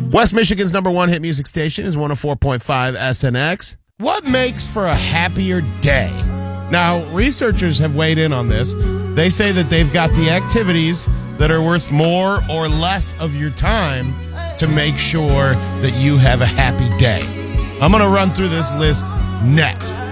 West Michigan's number one hit music station is 104.5 SNX. What makes for a happier day? Now, researchers have weighed in on this. They say that they've got the activities that are worth more or less of your time to make sure that you have a happy day. I'm going to run through this list next.